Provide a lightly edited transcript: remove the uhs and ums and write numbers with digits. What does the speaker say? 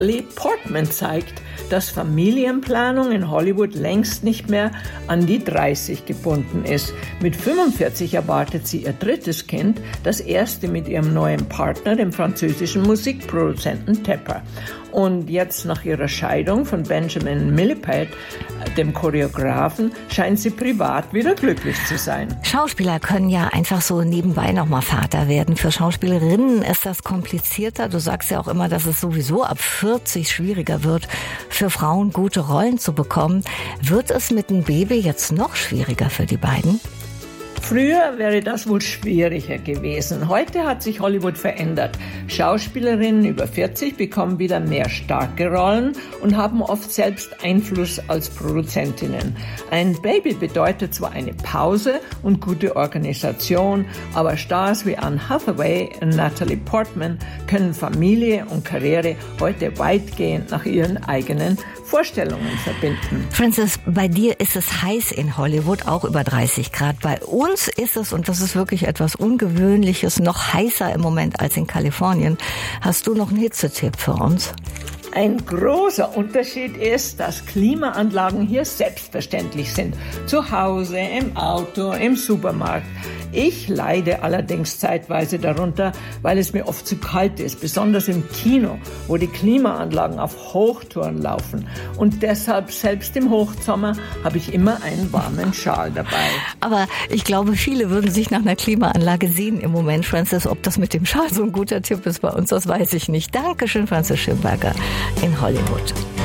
Natalie Portman zeigt, dass Familienplanung in Hollywood längst nicht mehr an die 30 gebunden ist. Mit 45 erwartet sie ihr drittes Kind, das erste mit ihrem neuen Partner, dem französischen Musikproduzenten Tepper. Und jetzt nach ihrer Scheidung von Benjamin Millepied, dem Choreografen, scheint sie privat wieder glücklich zu sein. Schauspieler können ja einfach so nebenbei nochmal Vater werden. Für Schauspielerinnen ist das komplizierter. Du sagst ja auch immer, dass es sowieso ab 40 schwieriger wird, für Frauen gute Rollen zu bekommen. Wird es mit einem Baby jetzt noch schwieriger für die beiden? Früher wäre das wohl schwieriger gewesen. Heute hat sich Hollywood verändert. Schauspielerinnen über 40 bekommen wieder mehr starke Rollen und haben oft selbst Einfluss als Produzentinnen. Ein Baby bedeutet zwar eine Pause und gute Organisation, aber Stars wie Anne Hathaway und Natalie Portman können Familie und Karriere heute weitgehend nach ihren eigenen Vorstellungen verbinden. Frances, bei dir ist es heiß in Hollywood, auch über 30 Grad. Bei uns ist es, und das ist wirklich etwas Ungewöhnliches, noch heißer im Moment als in Kalifornien. Hast du noch einen Hitzetipp für uns? Ein großer Unterschied ist, dass Klimaanlagen hier selbstverständlich sind. Zu Hause, im Auto, im Supermarkt. Ich leide allerdings zeitweise darunter, weil es mir oft zu kalt ist, besonders im Kino, wo die Klimaanlagen auf Hochtouren laufen. Und deshalb, selbst im Hochsommer, habe ich immer einen warmen Schal dabei. Aber ich glaube, viele würden sich nach einer Klimaanlage sehen im Moment, Frances. Ob das mit dem Schal so ein guter Tipp ist bei uns, das weiß ich nicht. Dankeschön, Frances Schimberger in Hollywood.